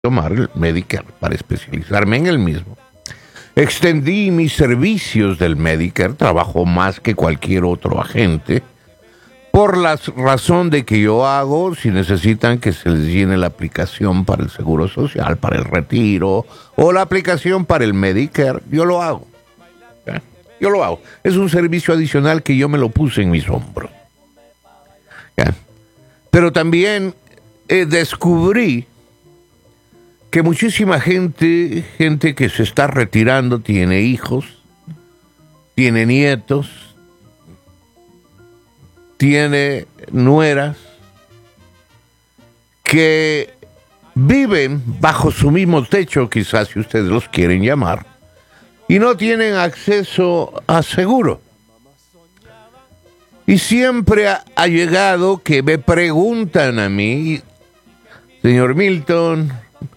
tomar el Medicare para especializarme en el mismo. Extendí mis servicios del Medicare, trabajo más que cualquier otro agente, por la razón de que yo hago, si necesitan que se les llene la aplicación para el Seguro Social, para el retiro, o la aplicación para el Medicare, yo lo hago. ¿Ya? Yo lo hago. Es un servicio adicional que yo me lo puse en mis hombros. ¿Ya? Pero también descubrí que muchísima gente que se está retirando, tiene hijos, tiene nietos, tiene nueras, que viven bajo su mismo techo, quizás si ustedes los quieren llamar, y no tienen acceso a seguro. Y siempre ha llegado que me preguntan a mí, señor Milton,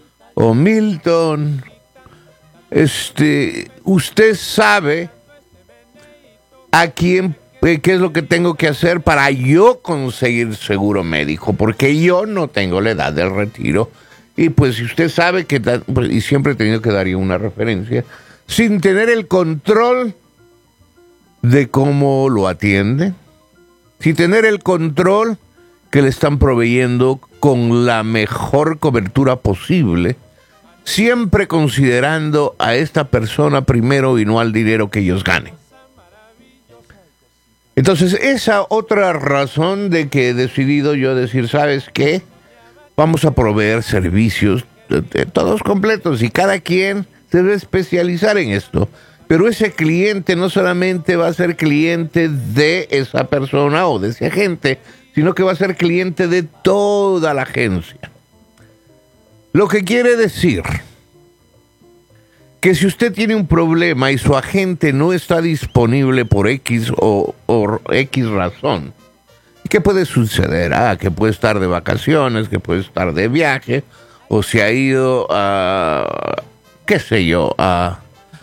usted sabe a quién, qué es lo que tengo que hacer para yo conseguir seguro médico, porque yo no tengo la edad del retiro, y pues si usted sabe que, y siempre he tenido que dar yo una referencia, sin tener el control de cómo lo atiende, sin tener el control que le están proveyendo con la mejor cobertura posible, siempre considerando a esta persona primero y no al dinero que ellos ganen. Entonces, esa otra razón de que he decidido yo decir, ¿sabes qué? Vamos a proveer servicios todos completos y cada quien se debe especializar en esto. Pero ese cliente no solamente va a ser cliente de esa persona o de ese agente, sino que va a ser cliente de toda la agencia. Lo que quiere decir que si usted tiene un problema y su agente no está disponible por X o X razón, ¿qué puede suceder? Que puede estar de vacaciones, que puede estar de viaje, o se ha ido a, qué sé yo, a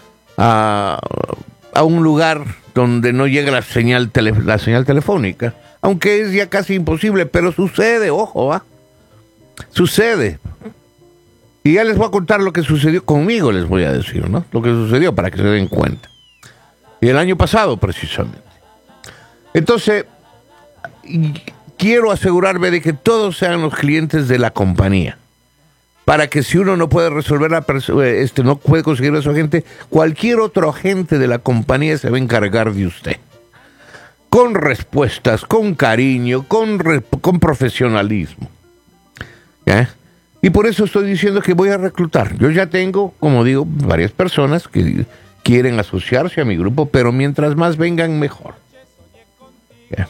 un lugar donde no llega la señal telefónica, aunque es ya casi imposible, pero sucede, ojo, sucede. Y ya les voy a contar lo que sucedió conmigo, les voy a decir, ¿no? Lo que sucedió para que se den cuenta. Y el año pasado, precisamente. Entonces, quiero asegurarme de que todos sean los clientes de la compañía, para que si uno no puede resolver no puede conseguir a su agente, cualquier otro agente de la compañía se va a encargar de usted. Con respuestas, con cariño, con profesionalismo. ¿Ya? Y por eso estoy diciendo que voy a reclutar. Yo ya tengo, como digo, varias personas que quieren asociarse a mi grupo, pero mientras más vengan, mejor. ¿Ya?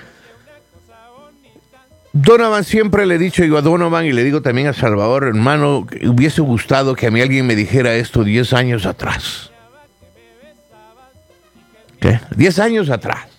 Donovan, siempre le he dicho yo a Donovan y le digo también a Salvador, hermano, que hubiese gustado que a mí alguien me dijera esto 10 años atrás. ¿Qué? 10 años atrás.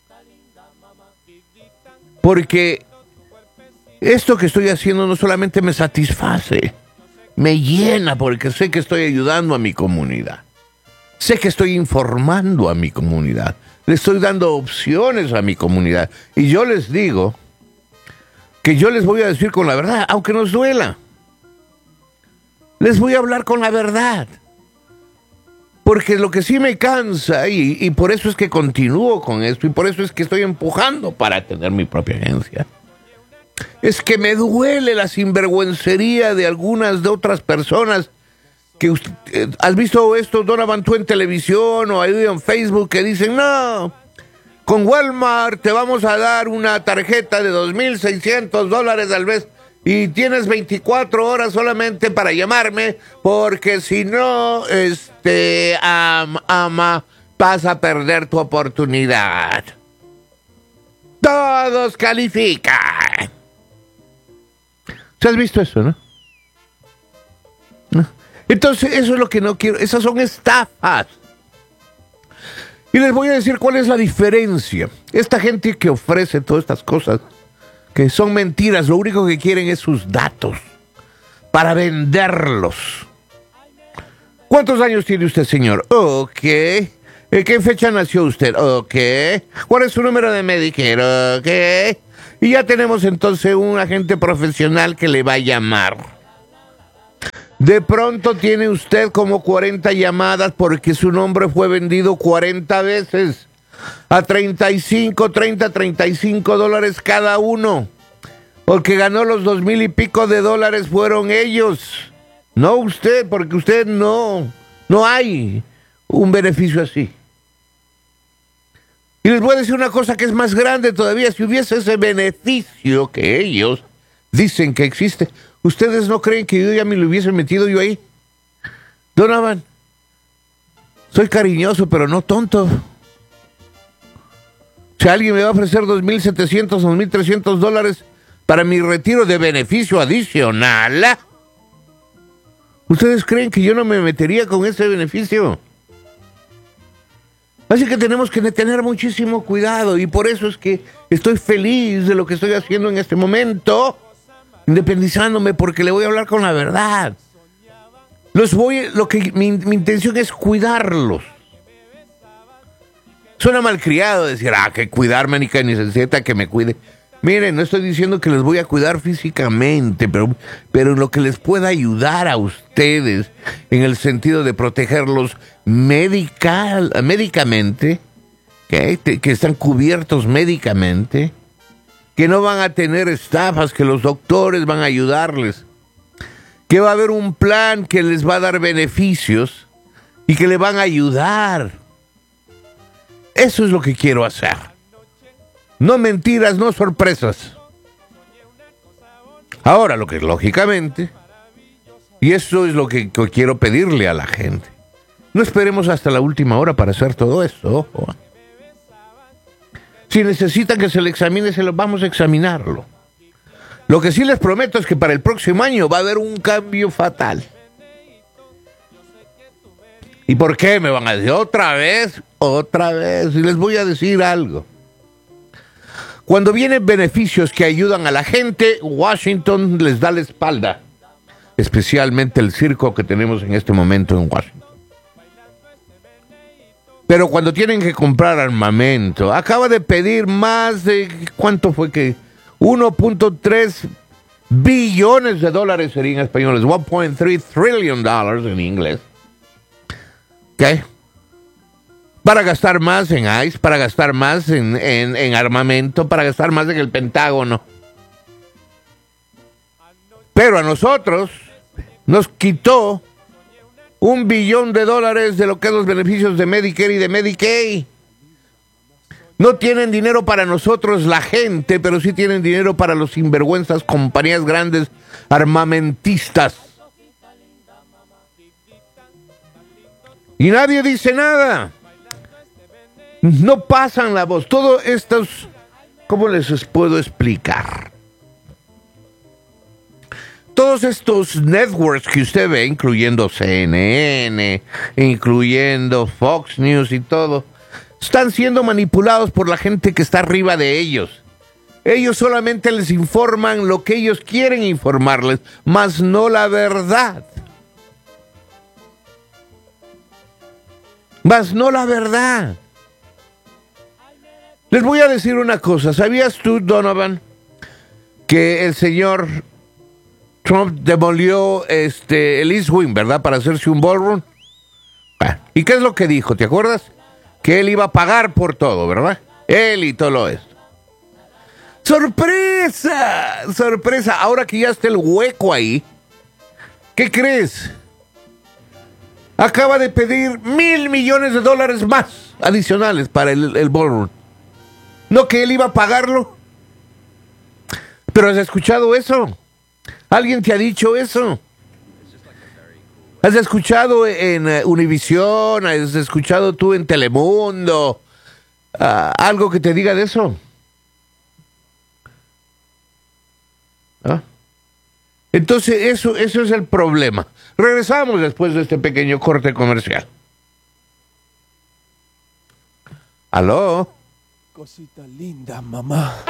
Porque esto que estoy haciendo no solamente me satisface, me llena porque sé que estoy ayudando a mi comunidad. Sé que estoy informando a mi comunidad. Le estoy dando opciones a mi comunidad. Y yo les digo que yo les voy a decir con la verdad, aunque nos duela. Les voy a hablar con la verdad. Porque lo que sí me cansa, y por eso es que continúo con esto, y por eso es que estoy empujando para tener mi propia agencia, es que me duele la sinvergüencería de algunas de otras personas que has visto esto, Donovan, tú en televisión o ahí en Facebook, que dicen, no, con Walmart te vamos a dar una tarjeta de $2,600 al mes y tienes 24 horas solamente para llamarme, porque si no, vas a perder tu oportunidad. Todos califican. ¿Se has visto eso, no? ¿No? Entonces, eso es lo que no quiero. Esas son estafas. Y les voy a decir cuál es la diferencia. Esta gente que ofrece todas estas cosas, que son mentiras, lo único que quieren es sus datos para venderlos. ¿Cuántos años tiene usted, señor? Ok. ¿En qué fecha nació usted? Ok. ¿Cuál es su número de Medicare? Ok. Y ya tenemos entonces un agente profesional que le va a llamar. De pronto tiene usted como 40 llamadas porque su nombre fue vendido 40 veces a 35 dólares cada uno. Porque ganó los 2,000 y pico de dólares fueron ellos. No usted, porque usted no hay un beneficio así. Y les voy a decir una cosa que es más grande todavía. Si hubiese ese beneficio que ellos dicen que existe, ¿ustedes no creen que yo ya me lo hubiese metido yo ahí? Donovan, soy cariñoso, pero no tonto. Si alguien me va a ofrecer 2,700 o 2,300 dólares para mi retiro de beneficio adicional, ¿ustedes creen que yo no me metería con ese beneficio? Así que tenemos que tener muchísimo cuidado y por eso es que estoy feliz de lo que estoy haciendo en este momento, independizándome, porque le voy a hablar con la verdad. Mi intención es cuidarlos. Suena malcriado decir, que cuidarme ni que necesita que me cuide. Miren, no estoy diciendo que les voy a cuidar físicamente, pero en lo que les pueda ayudar a ustedes en el sentido de protegerlos médicamente, que están cubiertos médicamente, que no van a tener estafas, que los doctores van a ayudarles, que va a haber un plan que les va a dar beneficios y que le van a ayudar. Eso es lo que quiero hacer. No mentiras, no sorpresas. Ahora, lo que lógicamente, y eso es lo que quiero pedirle a la gente, no esperemos hasta la última hora para hacer todo esto. Ojo. Si necesitan que se le examine, vamos a examinarlo. Lo que sí les prometo es que para el próximo año va a haber un cambio fatal. ¿Y por qué? Me van a decir otra vez. Y les voy a decir algo. Cuando vienen beneficios que ayudan a la gente, Washington les da la espalda. Especialmente el circo que tenemos en este momento en Washington. Pero cuando tienen que comprar armamento, acaba de pedir más de, ¿cuánto fue que? 1.3 billones de dólares sería en español, es 1.3 trillion dollars en inglés. ¿Qué? Para gastar más en ICE, para gastar más en armamento, para gastar más en el Pentágono. Pero a nosotros nos quitó $1 billón de lo que es los beneficios de Medicare y de Medicaid. No tienen dinero para nosotros la gente, pero sí tienen dinero para los sinvergüenzas compañías grandes armamentistas. Y nadie dice nada. No pasan la voz. Todo estos, ¿cómo les puedo explicar? Todos estos networks que usted ve, incluyendo CNN, incluyendo Fox News y todo, están siendo manipulados por la gente que está arriba de ellos. Ellos solamente les informan lo que ellos quieren informarles, mas no la verdad. Mas no la verdad. Les voy a decir una cosa. ¿Sabías tú, Donovan, que el señor Trump demolió el East Wing, ¿verdad? Para hacerse un ballroom. ¿Y qué es lo que dijo? ¿Te acuerdas? Que él iba a pagar por todo, ¿verdad? Él y todo esto. ¡Sorpresa! ¡Sorpresa! Ahora que ya está el hueco ahí, ¿qué crees? Acaba de pedir $1,000 millones más adicionales para el ballroom. ¿No que él iba a pagarlo? ¿Pero has escuchado eso? ¿Alguien te ha dicho eso? ¿Has escuchado en Univisión? ¿Has escuchado tú en Telemundo? ¿Algo que te diga de eso? ¿Ah? Entonces, eso es el problema. Regresamos después de este pequeño corte comercial. ¿Aló? Cosita linda, mamá.